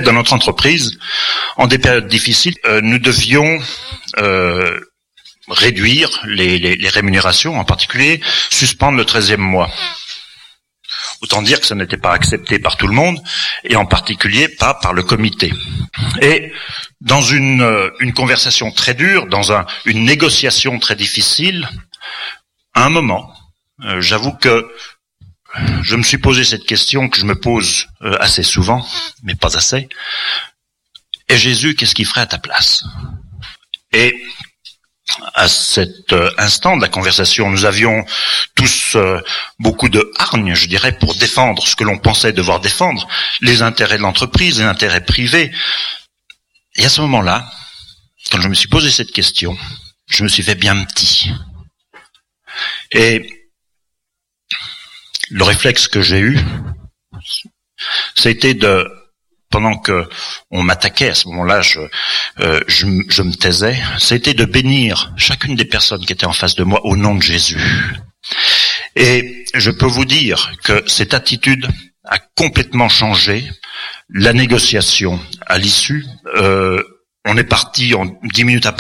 dans notre entreprise, en des périodes difficiles, nous devions réduire les rémunérations, en particulier suspendre le 13e mois. Autant dire que ça n'était pas accepté par tout le monde, et en particulier pas par le comité. Et dans une conversation très dure, dans une négociation très difficile, à un moment, j'avoue que je me suis posé cette question que je me pose assez souvent, mais pas assez. Et Jésus, qu'est-ce qu'il ferait à ta place? Et à cet instant de la conversation, nous avions tous beaucoup de hargne, je dirais, pour défendre ce que l'on pensait devoir défendre, les intérêts de l'entreprise, les intérêts privés. Et à ce moment-là, quand je me suis posé cette question, je me suis fait bien petit. Et le réflexe que j'ai eu, c'était pendant que on m'attaquait, à ce moment-là, je me taisais, c'était de bénir chacune des personnes qui étaient en face de moi au nom de Jésus. Et je peux vous dire que cette attitude a complètement changé la négociation. À l'issue, on est parti 10 minutes après.